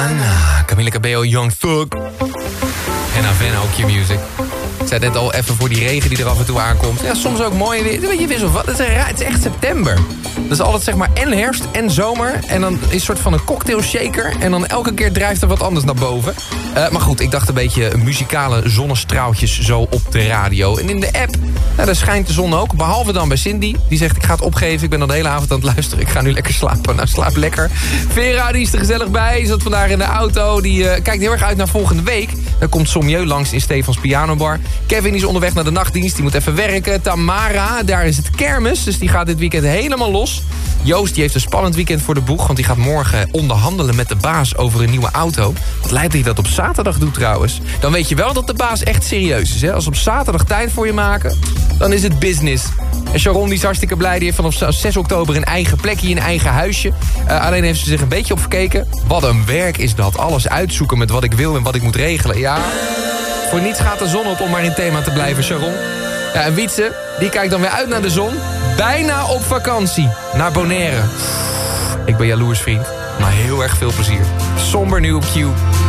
Camila Cabello, Young Thug. En Avenna, ook Q-Music. Ik zei net al even voor die regen die er af en toe aankomt. Ja, soms ook mooi weer. Weet je, wisselvallig. Het is echt september. Dat is altijd zeg maar en herfst en zomer. En dan is een soort van een cocktailshaker. En dan elke keer drijft er wat anders naar boven. Maar goed, ik dacht een beetje muzikale zonnestraaltjes zo op de radio. En in de app, daar schijnt de zon ook. Behalve dan bij Cindy. Die zegt, ik ga het opgeven. Ik ben al de hele avond aan het luisteren. Ik ga nu lekker slapen. Nou, slaap lekker. Vera, die is er gezellig bij. Die zat vandaag in de auto. Die kijkt heel erg uit naar volgende week. Dan komt Sommieu langs in Stefans Pianobar. Kevin is onderweg naar de nachtdienst. Die moet even werken. Tamara, daar is het kermis. Dus die gaat dit weekend helemaal los. Joost die heeft een spannend weekend voor de boeg. Want die gaat morgen onderhandelen met de baas over een nieuwe auto. Wat lijkt dat hij dat op zaterdag doet trouwens. Dan weet je wel dat de baas echt serieus is. Hè? Als ze op zaterdag tijd voor je maken, dan is het business. En Sharon die is hartstikke blij. Die heeft vanaf 6 oktober een eigen plekje, een eigen huisje. Alleen heeft ze zich een beetje op verkeken. Wat een werk is dat. Alles uitzoeken met wat ik wil en wat ik moet regelen. Ja, voor niets gaat de zon op om maar in thema te blijven, Sharon. Ja, en Wietse, die kijkt dan weer uit naar de zon. Bijna op vakantie. Naar Bonaire. Ik ben jaloers, vriend. Maar heel erg veel plezier. Somber nu op Q.